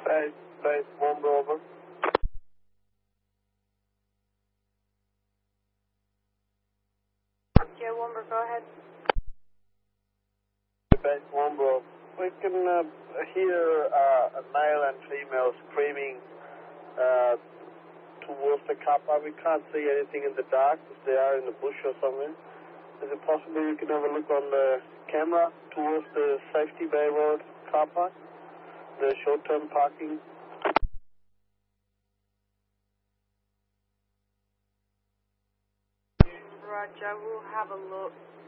Base 1 Bravo. Yeah, Womber, go ahead. Base 1 Bravo. We can hear a male and female screaming towards the car park. We can't see anything in the dark if they are in the bush or something. Is it possible you can have a look on the camera towards the Safety Bay Road car park, the short-term parking? Roger, we'll have a look.